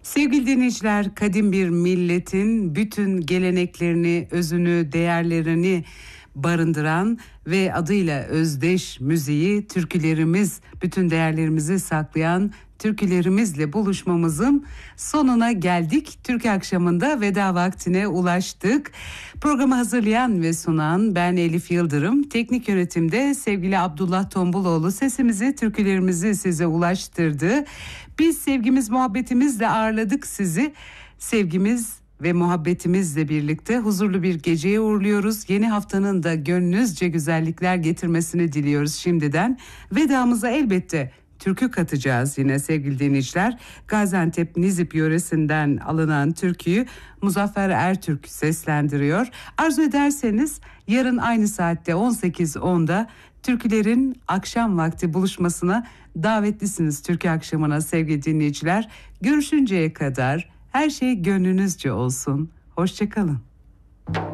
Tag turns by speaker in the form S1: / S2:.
S1: Sevgili dinleyiciler, kadim bir milletin bütün geleneklerini, özünü, değerlerini barındıran ve adıyla özdeş müziği, türkülerimiz, bütün değerlerimizi saklayan türkülerimizle buluşmamızın sonuna geldik. Türkü akşamında veda vaktine ulaştık. Programı hazırlayan ve sunan ben Elif Yıldırım. Teknik yönetimde sevgili Abdullah Tombuloğlu sesimizi, türkülerimizi size ulaştırdı. Biz sevgimiz, muhabbetimizle ağırladık sizi. Sevgimiz ve muhabbetimizle birlikte huzurlu bir geceye uğurluyoruz. Yeni haftanın da gönlünüzce güzellikler getirmesini diliyoruz şimdiden. Vedamıza elbette türkü katacağız yine sevgili dinleyiciler. Gaziantep Nizip yöresinden alınan türküyü Muzaffer Ertürk seslendiriyor. Arzu ederseniz yarın aynı saatte 18.10'da türkülerin akşam vakti buluşmasına davetlisiniz türkü akşamına sevgili dinleyiciler. Görüşünceye kadar her şey gönlünüzce olsun. Hoşça kalın.